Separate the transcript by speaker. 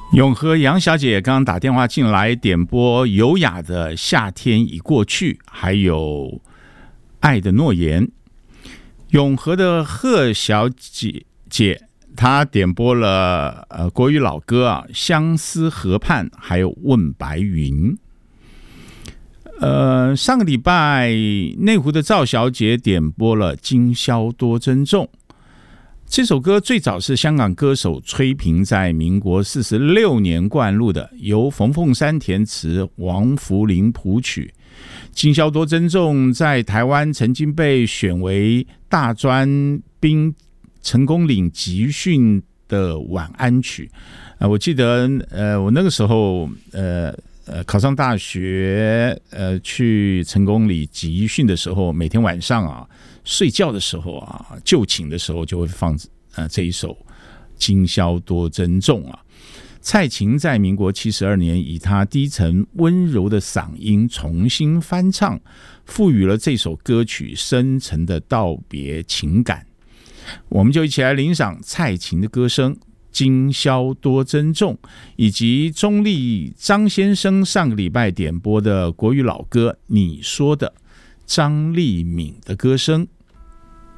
Speaker 1: 永和杨小姐刚刚打电话进来点播优雅的《夏天已过去》，还有《爱的诺言》。永和的贺小姐她点播了国语老歌啊，《相思河畔》，还有《问白云》。上个礼拜内湖的赵小姐点播了《今宵多珍重》。这首歌最早是香港歌手崔萍在民国46年灌录的，由冯凤山填词，王福林谱曲。今宵多珍重在台湾曾经被选为大专兵成功岭集训的晚安曲。我记得我那个时候考上大学去成功岭集训的时候，每天晚上啊睡觉的时候啊，就寝的时候就会放这一首《今宵多珍重》啊。蔡琴在民国72年以她低沉温柔的嗓音重新翻唱，赋予了这首歌曲深沉的道别情感。我们就一起来欣赏蔡琴的歌声《今宵多珍重》，以及中立张先生上个礼拜点播的国语老歌《你说的》，张丽敏的歌声《